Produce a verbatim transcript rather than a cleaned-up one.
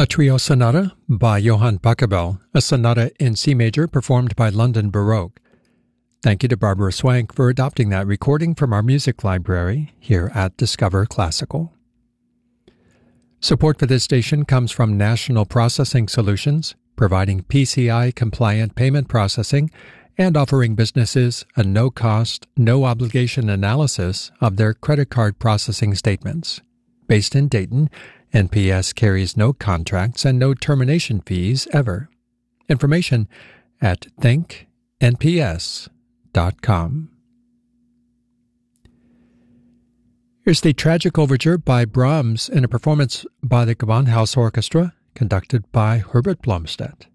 A trio sonata by Johann Pachelbel, a sonata in C major performed by London Baroque. Thank you to Barbara Swank for adopting that recording from our music library here at Discover Classical. Support for this station comes from National Processing Solutions, providing P C I-compliant payment processing and offering businesses a no-cost, no-obligation analysis of their credit card processing statements. Based in Dayton, N P S carries no contracts and no termination fees ever. Information at think N P S dot com. Here's the Tragic Overture by Brahms in a performance by the Gewandhaus Orchestra, conducted by Herbert Blomstedt.